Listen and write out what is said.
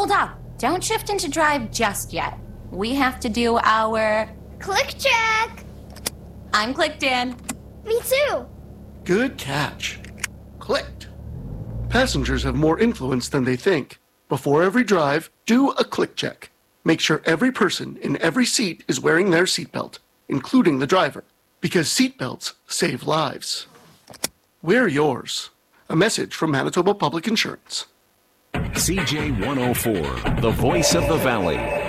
hold up. Don't shift into drive just yet. We have to do our... Click check! I'm clicked in. Me too. Good catch. Clicked. Passengers have more influence than they think. Before every drive, do a click check. Make sure every person in every seat is wearing their seatbelt, including the driver, because seatbelts save lives. Wear yours. A message from Manitoba Public Insurance. CJ104, the voice of the Valley.